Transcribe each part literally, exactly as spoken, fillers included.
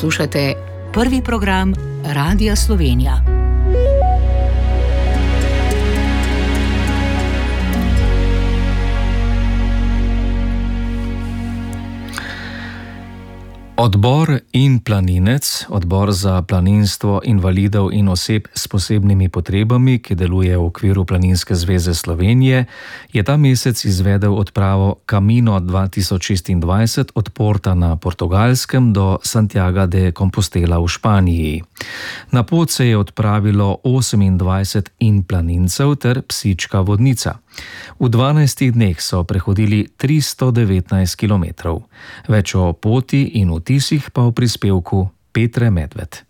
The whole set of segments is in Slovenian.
Poslušate prvi program Radia Slovenija. Odbor in planinec, odbor za planinstvo invalidov in oseb s posebnimi potrebami, ki deluje v okviru Planinske zveze Slovenije, je ta mesec izvedel odpravo Camino dva tisoč šestindvajset od Porta na Portugalskem do Santiaga de Compostela v Španiji. Na pot se je odpravilo osemindvajset in planincev ter psička vodnica. V dvanajstih dneh so prehodili tristo devetnajst kilometrov. Več o poti in vtisih pa v prispevku Petre Medved.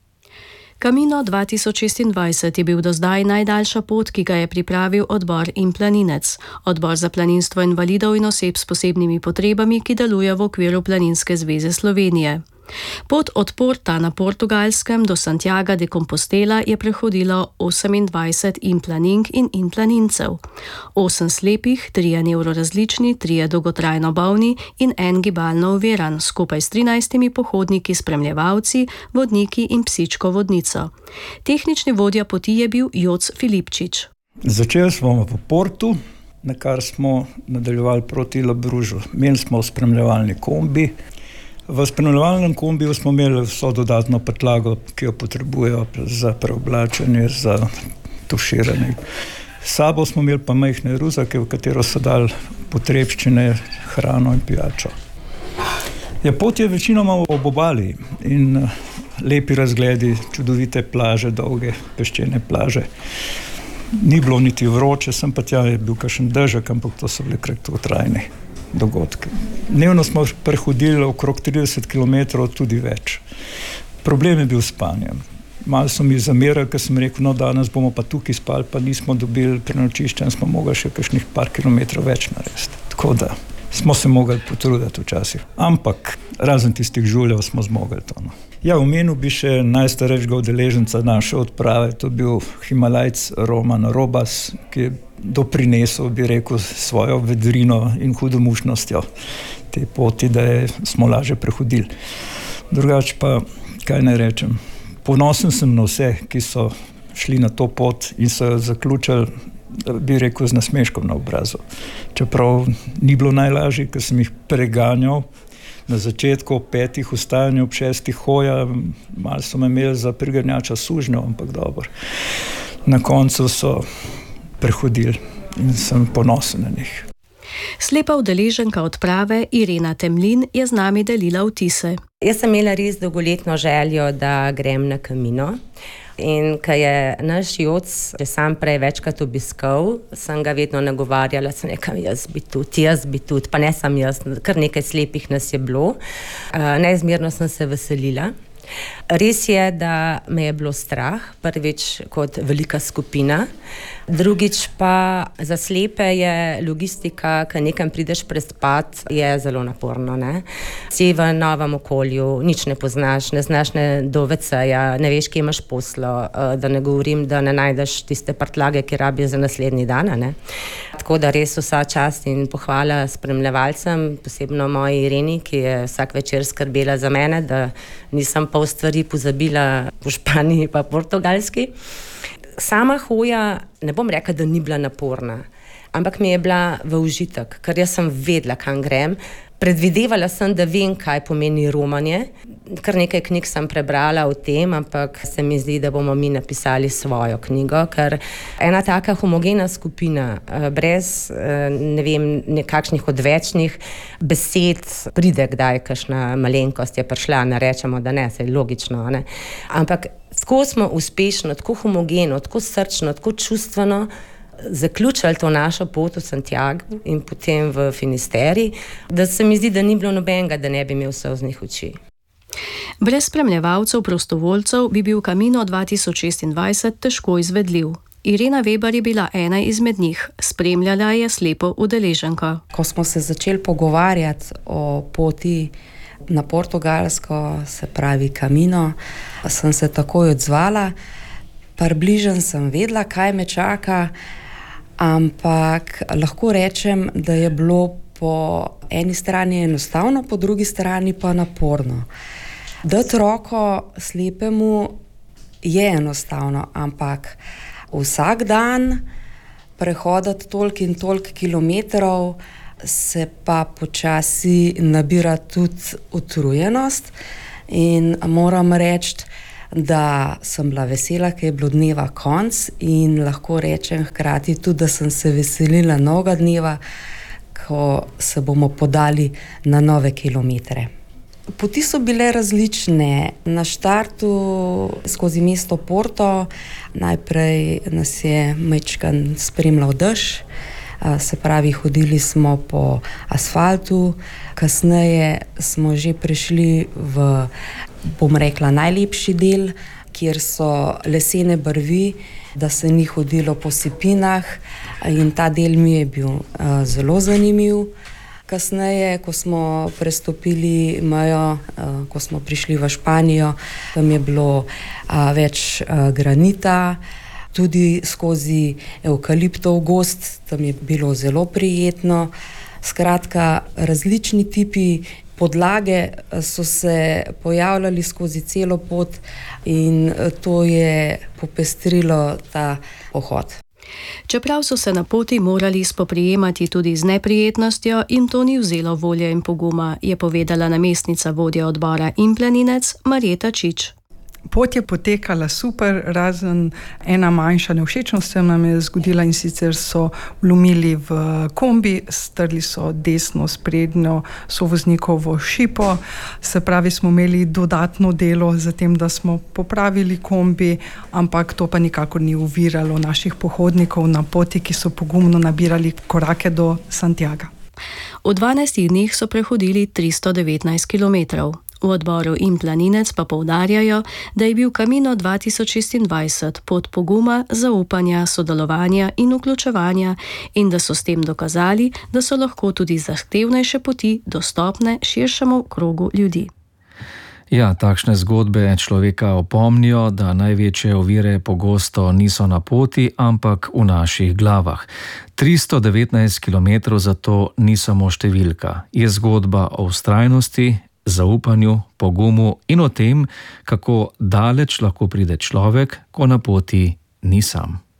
Camino dva tisoč šestindvajset je bil do zdaj najdaljša pot, ki ga je pripravil odbor in planinec, odbor za planinstvo invalidov in oseb s posebnimi potrebami, ki deluje v okviru Planinske zveze Slovenije. Pot od Porta na Portugalskem do Santiaga de Compostela je prehodilo osemindvajset in planink in in planincev. Osem slepih, trije nevrorazlični, trije dolgotrajno bolni in en gibalno oviran, skupaj s trinajstimi pohodniki, spremljevalci, vodniki in psičko vodnico. Tehnični vodja poti je bil Joc Filipčič. Začeli smo v Portu, na kar smo nadaljevali proti Labružu. Imeli smo spremljevalni kombi. V spremljevalnem kombiju smo imeli vso dodatno prtljago, ki jo potrebujejo za preoblačenje, za tuširanje. S sabo smo imeli pa majhne ruzake, v katero so dali potrebščine, hrano in pijačo. Ja, pot je večinoma ob obali in lepi razgledi, čudovite plaže, dolge peščene plaže. Ni bilo niti vroče, sem pa tja je bil kakšen dežek, ampak to so bili kratkotrajni dogodki. Dnevno smo prehodili okrog trideset kilometrov, tudi več. Problem je bil s spanjem. Malo so mi zamerali, ker sem rekel, no danes bomo pa tukaj spali, pa nismo dobili prenočišča in smo mogli še kakšnih par kilometrov več narediti. Tako da smo se mogli potruditi včasih. Ampak razen tistih žuljev smo zmogli to. No. Ja, omenil bi še najstarejšega udeleženca naše odprave, to je bil Himalajc Roman Robas, ki je doprinesel, bi rekel, svojo vedrino in hudomušnostjo te poti, da je, smo lažje prehodili. Drugače pa, kaj naj rečem, ponosen sem na vse, ki so šli na to pot in so jo zaključili, bi rekel, z nasmeškom na obrazu. Čeprav ni bilo najlažje, ker sem jih preganjal. Na začetku ob petih vstajanju, ob šestih hoja, malo so me imeli za priganjača sužnjev, ampak dobro. Na koncu so prehodili in sem ponosen na njih. Slepa udeleženka odprave Irena Temlin je z nami delila vtise. Jaz sem imela res dolgoletno željo, da grem na Camino. In ko je naš Joc že sam prej večkrat obiskal, sem ga vedno nagovarjala, sem rekla, jaz bi tudi, jaz bi tudi, pa ne sem jaz, kar nekaj slepih nas je bilo. Neizmerno sem se veselila. Res je, da me je bilo strah, prvič kot velika skupina, drugič pa za slepe je logistika, ko nekam prideš prespat, je zelo naporno. Ne? Si v novem okolju, nič ne poznaš, ne znaš ne do veceja, ne veš, kje imaš poslo, da ne govorim, da ne najdeš tiste prtljage, ki rabijo za naslednji dan. Ne? Tako da res vsa čast in pohvala spremljevalcem, posebno moji Ireni, ki je vsak večer skrbela za mene, da nisem pol stvari pozabila v Španiji pa Portugalski. Sama hoja, ne bom rekla, da ni bila naporna, ampak mi je bila v užitek, ker jaz sem vedela, kam grem. Predvidevala sem, da vem, kaj pomeni romanje. Kar nekaj knjig sem prebrala o tem, ampak se mi zdi, da bomo mi napisali svojo knjigo, ker ena taka homogena skupina, brez, ne vem, nekakšnih odvečnih besed, pride kdaj kakšna malenkost je prišla, ne rečemo, da ne, se je logično, ne. Ampak tako smo uspešno, tako homogeno, tako srčno, tako čustveno zaključili to našo pot v Santiago in potem v Finisteri, da se mi zdi, da ni bilo nobenega, da ne bi imel solznih oči. Brez spremljevalcev prostovoljcev bi bil Camino dva tisoč šestindvajset težko izvedljiv. Irena Weber je bila ena izmed njih, spremljala je slepo udeleženko. Ko smo se začeli pogovarjati o poti na Portugalsko, se pravi Camino, sem se takoj odzvala, približno sem vedela, kaj me čaka, ampak lahko rečem, da je bilo po eni strani enostavno, po drugi strani pa naporno. Dati roko slepemu je enostavno, ampak vsak dan prehoditi toliko in toliko kilometrov, se pa počasi nabira tudi utrujenost. In moram reči, da sem bila vesela, ker je bilo dneva konc, in lahko rečem hkrati tudi, da sem se veselila novega dneva, ko se bomo podali na nove kilometre. Poti so bile različne. Na štartu skozi mesto Porto najprej nas je majčkeno spremljal dež, se pravi, hodili smo po asfaltu, kasneje smo že prišli v, bom rekla, najlepši del, kjer so lesene brvi, da se ni hodilo po sipinah, in ta del mi je bil uh, zelo zanimiv. Kasneje, ko smo prestopili mejo, uh, ko smo prišli v Španijo, tam je bilo uh, več uh, granita, tudi skozi evkaliptov gozd, tam je bilo zelo prijetno. Skratka, različni tipi podlage so se pojavljali skozi celo pot in to je popestrilo ta pohod. Čeprav so se na poti morali spoprijemati tudi z neprijetnostjo, jim to ni vzelo volje in poguma, je povedala namestnica vodje odbora In planinec Marjeta Čič. Pot je potekala super, razen ena manjša nevšečnost se nam je zgodila, in sicer so vlomili v kombi, strli so desno sprednjo sovoznikovo šipo, se pravi, smo imeli dodatno delo za tem, da smo popravili kombi, ampak to pa nikakor ni oviralo naših pohodnikov na poti, ki so pogumno nabirali korake do Santiaga. V dvanajstih dneh so prehodili tristo devetnajst kilometrov. V odboru In planinec pa poudarjajo, da je bil Camino dva tisoč šestindvajset pot poguma, zaupanja, sodelovanja in vključevanja, in da so s tem dokazali, da so lahko tudi zahtevnejše poti dostopne širšemu krogu ljudi. Ja, takšne zgodbe človeka opomnijo, da največje ovire pogosto niso na poti, ampak v naših glavah. tristo devetnajst kilometrov zato ni samo številka, je zgodba o vztrajnosti, zaupanju, pogumu in o tem, kako daleč lahko pride človek, ko na poti ni sam.